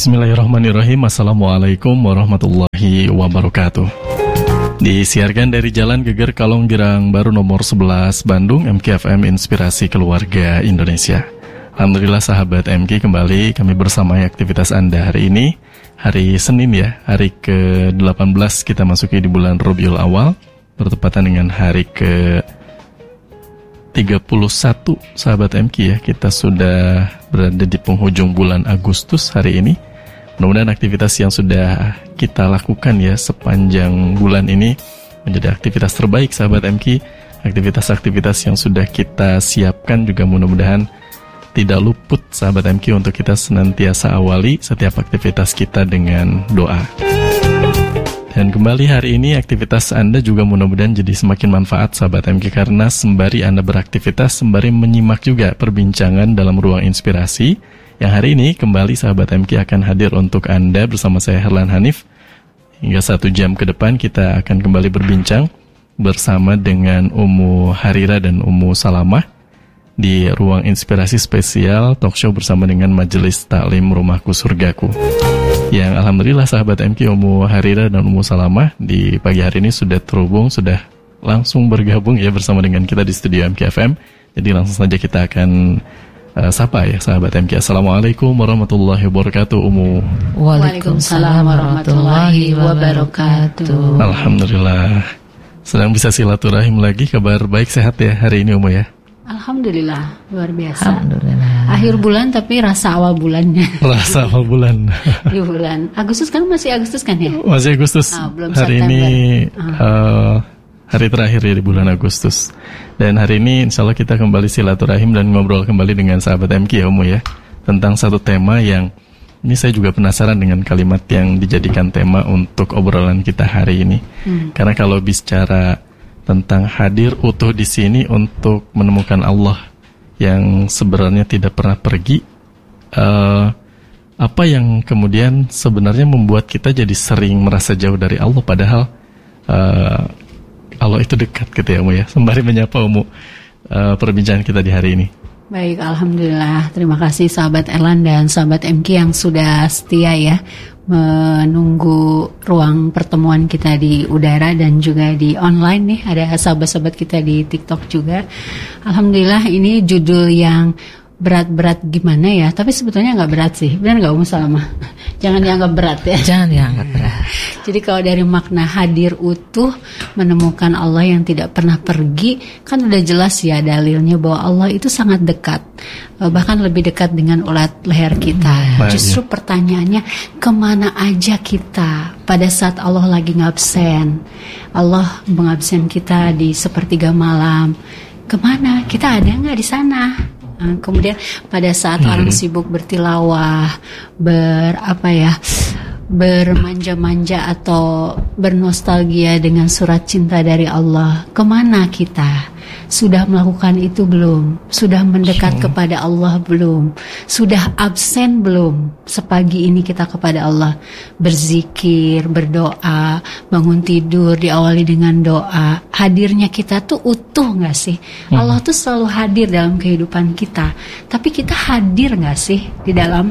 Bismillahirrahmanirrahim. Assalamualaikum warahmatullahi wabarakatuh. Disiarkan dari Jalan Geger Kalong Girang Baru nomor 11 Bandung, MKFM Inspirasi Keluarga Indonesia. Alhamdulillah sahabat MK, kembali kami bersamai aktivitas Anda hari ini. Hari Senin ya, hari ke-18 kita masuki di bulan Rabiul Awal, bertepatan dengan hari ke-31 sahabat MK ya. Kita sudah berada di penghujung bulan Agustus hari ini. Mudah-mudahan aktivitas yang sudah kita lakukan ya sepanjang bulan ini menjadi aktivitas terbaik sahabat MK. Aktivitas-aktivitas yang sudah kita siapkan juga mudah-mudahan tidak luput sahabat MK untuk kita senantiasa awali setiap aktivitas kita dengan doa. Dan kembali hari ini aktivitas Anda juga mudah-mudahan jadi semakin manfaat sahabat MK, karena sembari Anda beraktivitas, sembari menyimak juga perbincangan dalam ruang inspirasi yang hari ini kembali sahabat MK akan hadir untuk Anda bersama saya Herlan Hanif. Hingga 1 jam ke depan kita akan kembali berbincang bersama dengan Ummu Harira dan Ummu Salamah di ruang inspirasi spesial talk show bersama dengan Majelis Taklim Rumahku Surgaku. Yang alhamdulillah sahabat MK, Ummu Harira dan Ummu Salamah di pagi hari ini sudah terhubung, sudah langsung bergabung ya bersama dengan kita di studio MKFM. Jadi langsung saja kita akan sapa ya sahabat MK. Assalamualaikum warahmatullahi wabarakatuh Ummu. Waalaikumsalam warahmatullahi wabarakatuh. Alhamdulillah sedang bisa silaturahim lagi. Kabar baik, sehat ya hari ini Ummu ya? Alhamdulillah, luar biasa. Alhamdulillah. Akhir bulan tapi rasa awal bulannya. Rasa awal bulan. Di bulan Agustus kan, masih Agustus kan ya? Masih Agustus. Belum hari September. Ini hari terakhir ya di bulan Agustus. Dan hari ini insya Allah kita kembali silaturahim dan ngobrol kembali dengan sahabat MK ya Ummu ya, tentang satu tema yang ini saya juga penasaran dengan kalimat yang dijadikan tema untuk obrolan kita hari ini. Karena kalau bicara tentang hadir utuh di sini untuk menemukan Allah yang sebenarnya tidak pernah pergi, apa yang kemudian sebenarnya membuat kita jadi sering merasa jauh dari Allah, padahal Allah itu dekat gitu ya Ummu ya. Sembari menyapa Ummu perbincangan kita di hari ini. Baik, alhamdulillah. Terima kasih sahabat Erlan dan sahabat MK yang sudah setia ya menunggu ruang pertemuan kita di udara dan juga di online nih. Ada sahabat-sahabat kita di TikTok juga. Alhamdulillah, ini judul yang berat-berat gimana ya, tapi sebetulnya nggak berat sih. Benar nggak Ummu Salamah? Jangan dianggap berat ya. Jangan dianggap berat. Jadi kalau dari makna hadir utuh, menemukan Allah yang tidak pernah pergi, kan udah jelas ya dalilnya bahwa Allah itu sangat dekat, bahkan lebih dekat dengan ulat leher kita. Justru pertanyaannya, kemana aja kita pada saat Allah lagi ngabsen? Allah mengabsen kita di sepertiga malam. Kemana? Kita ada nggak di sana? Kemudian pada saat orang sibuk bertilawah, bermanja-manja atau bernostalgia dengan surat cinta dari Allah, kemana kita? Sudah melakukan itu belum? Sudah mendekat kepada Allah belum? Sudah absen belum? Sepagi ini kita kepada Allah berzikir, berdoa, bangun tidur diawali dengan doa. Hadirnya kita tuh utuh gak sih? Allah tuh selalu hadir dalam kehidupan kita, tapi kita hadir gak sih di dalam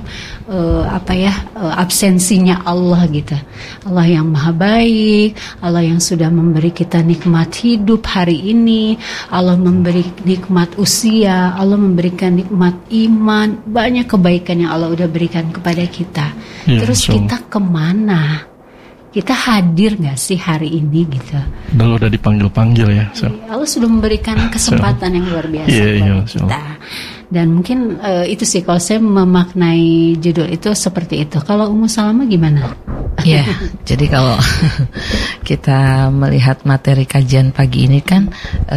absensinya Allah gitu? Allah yang maha baik, Allah yang sudah memberi kita nikmat hidup hari ini, Allah memberi nikmat usia, Allah memberikan nikmat iman, banyak kebaikan yang Allah udah berikan kepada kita. Terus kita kemana? Kita hadir gak sih hari ini gitu? Udah dipanggil-panggil ya. Allah sudah memberikan kesempatan yang luar biasa kepada kita. Dan mungkin itu sih kalau saya memaknai judul itu seperti itu. Kalau Ummu Salamah gimana? Ya, jadi kalau kita melihat materi kajian pagi ini kan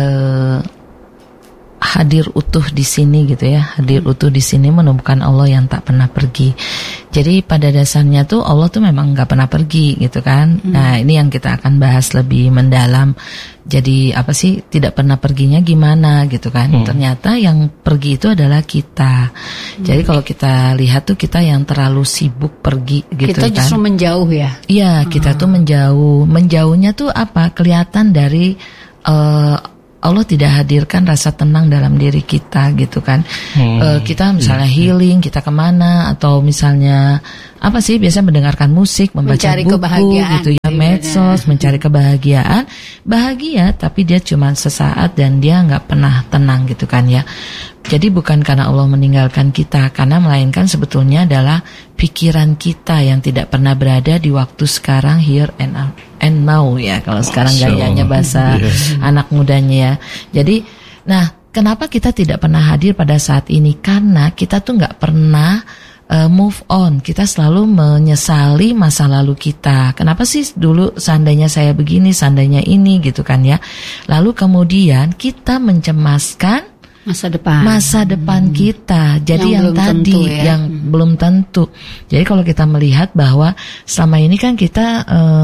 hadir utuh di sini gitu ya. Hadir utuh di sini menemukan Allah yang tak pernah pergi. Jadi pada dasarnya tuh Allah tuh memang nggak pernah pergi gitu kan. Nah ini yang kita akan bahas lebih mendalam. Jadi apa sih tidak pernah perginya gimana gitu kan. Ternyata yang pergi itu adalah kita. Jadi kalau kita lihat tuh kita yang terlalu sibuk pergi gitu kita kan. Kita justru menjauh ya. Iya kita tuh menjauh. Menjauhnya tuh apa? Kelihatan dari Allah tidak hadirkan rasa tenang dalam diri kita gitu kan. Kita misalnya healing, kita kemana, atau misalnya apa sih, biasa mendengarkan musik, membaca mencari buku gitu ya, medsos, mencari kebahagiaan, bahagia tapi dia cuma sesaat dan dia nggak pernah tenang gitu kan ya. Jadi bukan karena Allah meninggalkan kita, karena melainkan sebetulnya adalah pikiran kita yang tidak pernah berada di waktu sekarang, here and now ya, kalau sekarang gayanya bahasa anak mudanya ya. Jadi, nah kenapa kita tidak pernah hadir pada saat ini? Karena kita tuh nggak pernah move on. Kita selalu menyesali masa lalu kita. Kenapa sih dulu seandainya saya begini, seandainya ini gitu kan ya. Lalu kemudian kita mencemaskan masa depan kita. Jadi yang tadi ya, yang belum tentu. Jadi kalau kita melihat bahwa selama ini kan kita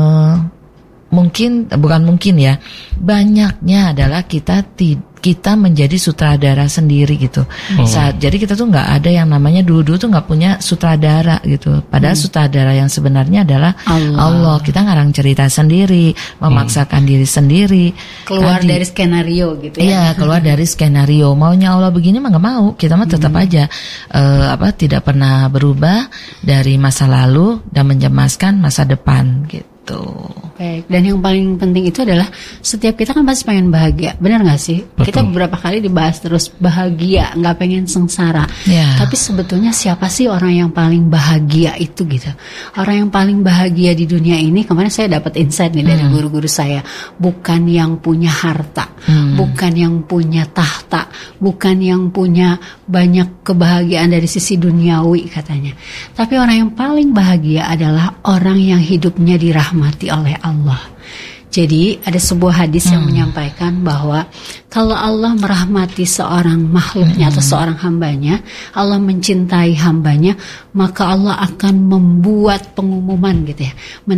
banyaknya adalah kita menjadi sutradara sendiri gitu. Jadi kita tuh nggak ada yang namanya dulu tuh nggak punya sutradara gitu. Padahal sutradara yang sebenarnya adalah Allah. Kita ngarang cerita sendiri, memaksakan diri sendiri. Keluar dari skenario gitu ya. Iya, keluar dari skenario. Maunya Allah begini mah nggak mau. Kita mah tetap aja tidak pernah berubah dari masa lalu dan mencemaskan masa depan gitu. Baik, dan yang paling penting itu adalah setiap kita kan pasti pengen bahagia, benar nggak sih? Betul. Kita beberapa kali dibahas terus bahagia, nggak pengen sengsara. Tapi sebetulnya siapa sih orang yang paling bahagia itu gitu? Orang yang paling bahagia di dunia ini, kemarin saya dapat insight nih dari guru-guru saya, bukan yang punya harta, bukan yang punya tahta, bukan yang punya banyak kebahagiaan dari sisi duniawi katanya. Tapi orang yang paling bahagia adalah orang yang hidupnya dirahmati oleh Allah. Jadi ada sebuah hadis yang menyampaikan bahwa kalau Allah merahmati seorang makhluknya atau seorang hambanya, Allah mencintai hambanya, maka Allah akan membuat pengumuman gitu ya,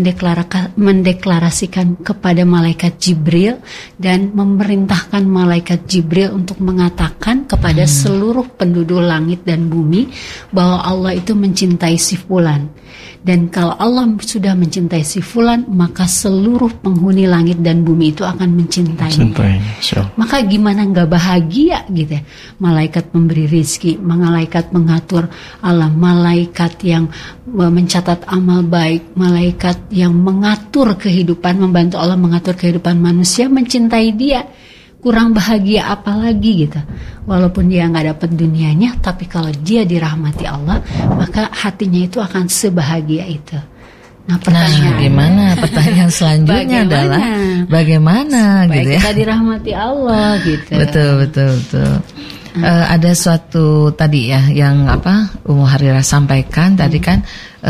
mendeklarasikan kepada malaikat Jibril dan memerintahkan malaikat Jibril untuk mengatakan kepada seluruh penduduk langit dan bumi bahwa Allah itu mencintai si fulan. Dan kalau Allah sudah mencintai si fulan, maka seluruh penghuni langit dan bumi itu akan mencintainya. Maka gimana nggak bahagia gitu ya? Malaikat memberi rizki, malaikat mengatur alam, malaikat yang mencatat amal baik, malaikat yang mengatur kehidupan, membantu Allah mengatur kehidupan manusia, mencintai dia. Kurang bahagia apa lagi gitu. Walaupun dia nggak dapat dunianya, tapi kalau dia dirahmati Allah, maka hatinya itu akan sebahagia itu. Nah, gimana? Pertanyaan selanjutnya adalah bagaimana gitu ya? Kita dirahmati Allah gitu. Betul. Ada suatu tadi ya yang Ummu Harira sampaikan tadi kan,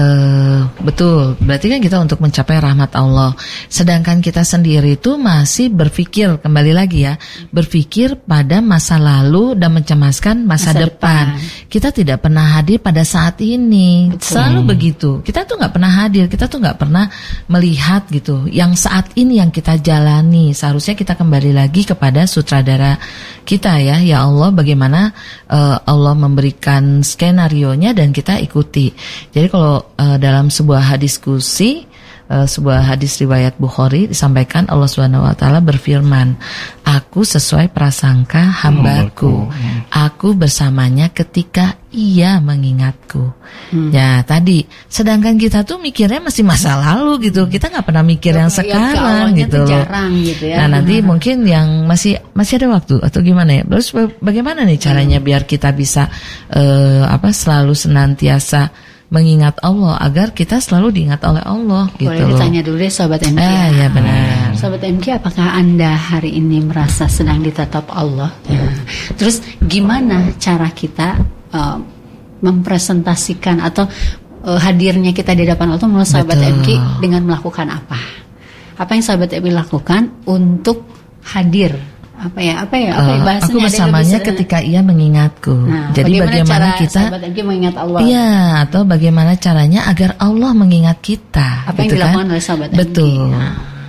betul. Berarti kan kita untuk mencapai rahmat Allah. Sedangkan kita sendiri itu masih berpikir, kembali lagi ya, berpikir pada masa lalu dan mencemaskan masa depan. Kita tidak pernah hadir pada saat ini. Betul. Selalu begitu. Kita tuh nggak pernah hadir. Kita tuh nggak pernah melihat gitu. Yang saat ini yang kita jalani. Seharusnya kita kembali lagi kepada sutradara kita ya. Ya Allah, bagaimana Allah memberikan skenarionya dan kita ikuti. Jadi kalau dalam sebuah hadis kursi, sebuah hadis riwayat Bukhari disampaikan Allah SWT berfirman, aku sesuai prasangka hambaku, aku bersamanya ketika ia mengingatku. Ya tadi, sedangkan kita tuh mikirnya masih masa lalu gitu, kita nggak pernah mikir yang sekarang gitu loh. Jarang gitu ya. Nah nanti mungkin yang masih ada waktu atau gimana ya? Terus bagaimana nih caranya biar kita bisa selalu senantiasa mengingat Allah, agar kita selalu diingat oleh Allah gitu. Boleh ditanya dulu deh Sobat MK. Ya benar. Sobat MK, apakah Anda hari ini merasa sedang ditatap Allah? Terus gimana cara kita mempresentasikan atau hadirnya kita di depan Allah menurut Sobat MK dengan melakukan apa? Apa yang Sobat MK lakukan untuk hadir? Apa ya bahasanya? Aku bersamanya ketika ia mengingatku. Nah, jadi bagaimana kita mengingat Allah? Iya, atau bagaimana caranya agar Allah mengingat kita? Apa yang dilakukan oleh Sahabat MK? Betul.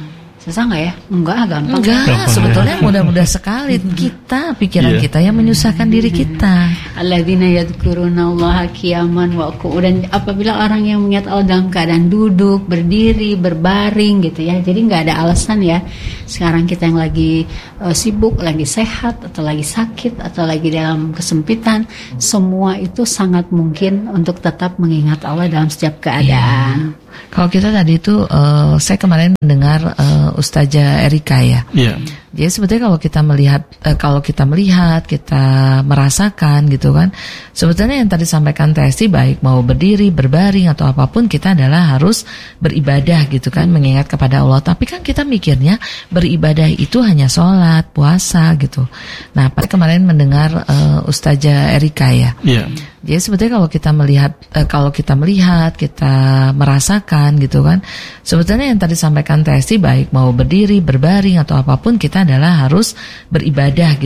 Susah nggak ya? Enggak, gampang. Enggak, Gampang, sebetulnya ya. mudah-mudah sekali. Kita, pikiran Iya. kita yang menyusahkan diri kita. Alladzina yadhkurunallaha qiyaman wa qu'udan. Apabila orang yang mengingat Allah dalam keadaan duduk, berdiri, berbaring gitu ya. Jadi nggak ada alasan ya. Sekarang kita yang lagi sibuk, lagi sehat atau lagi sakit atau lagi dalam kesempitan, semua itu sangat mungkin untuk tetap mengingat Allah dalam setiap keadaan. Kalau kita tadi itu, saya kemarin mendengar Ustazah Erika ya. Iya. Jadi sebetulnya kalau kita melihat, kita merasakan gitu kan. Sebetulnya yang tadi sampaikan Testi, baik mau berdiri, berbaring atau apapun, kita adalah harus beribadah gitu kan, mengingat kepada Allah. Tapi kan kita mikirnya beribadah itu hanya sholat, puasa gitu. Nah, kemarin mendengar Ustazah Erika ya. Iya. Jadi sebetulnya kalau kita melihat, kita merasakan gitu kan. Sebetulnya yang tadi sampaikan Testi, baik mau berdiri, berbaring atau apapun, kita adalah harus beribadah gitu.